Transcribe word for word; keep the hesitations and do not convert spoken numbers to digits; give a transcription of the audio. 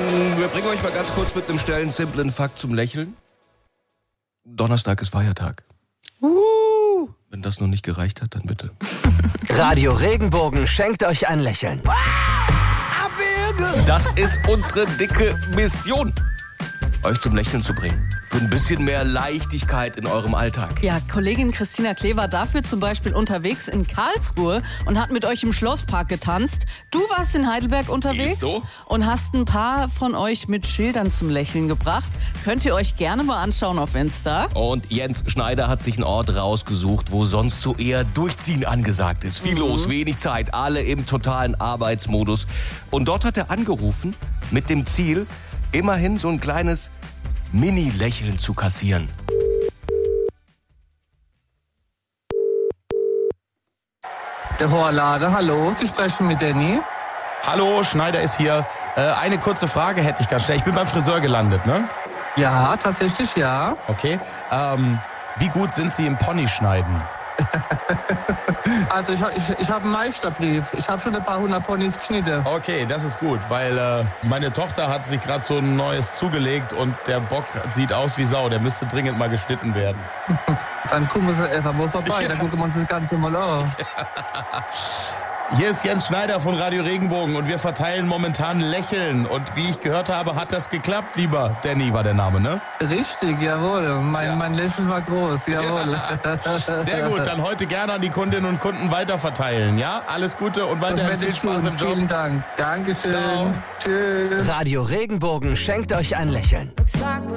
Wir bringen euch mal ganz kurz mit einem schnellen, simplen Fakt zum Lächeln. Donnerstag ist Feiertag. Uh. Wenn das noch nicht gereicht hat, dann bitte. Radio Regenbogen schenkt euch ein Lächeln. Das ist unsere dicke Mission, euch zum Lächeln zu bringen. Für ein bisschen mehr Leichtigkeit in eurem Alltag. Ja, Kollegin Christina Klee war dafür zum Beispiel unterwegs in Karlsruhe und hat mit euch im Schlosspark getanzt. Du warst in Heidelberg unterwegs Ist so? und hast ein paar von euch mit Schildern zum Lächeln gebracht. Könnt ihr euch gerne mal anschauen auf Insta. Und Jens Schneider hat sich einen Ort rausgesucht, wo sonst so eher Durchziehen angesagt ist. Viel mhm. los, wenig Zeit, alle im totalen Arbeitsmodus. Und dort hat er angerufen mit dem Ziel, immerhin so ein kleines Mini-Lächeln zu kassieren. Der Horlade, hallo, Sie sprechen mit Danny. Hallo, Schneider ist hier. Äh, eine kurze Frage hätte ich ganz schnell. Ich bin beim Friseur gelandet, ne? Ja, tatsächlich, ja. Okay. Ähm, wie gut sind Sie im Ponyschneiden? Also ich, ich, ich habe einen Meisterbrief. Ich habe schon ein paar hundert Ponys geschnitten. Okay, das ist gut, weil äh, meine Tochter hat sich gerade so ein neues zugelegt und der Bock sieht aus wie Sau. Der müsste dringend mal geschnitten werden. Dann gucken wir sie einfach mal vorbei, Ja. dann gucken wir uns das Ganze mal an. Hier ist Jens Schneider von Radio Regenbogen und wir verteilen momentan Lächeln. Und wie ich gehört habe, hat das geklappt, lieber Danny war der Name, ne? Richtig, jawohl. Mein, Ja. mein Lächeln war groß, jawohl. Sehr gut, dann heute gerne an die Kundinnen und Kunden weiterverteilen, ja? Alles Gute und Das weiterhin werde viel ich Spaß tun. im Job. Vielen Dank. Dankeschön. Ciao. Tschüss. Radio Regenbogen schenkt euch ein Lächeln.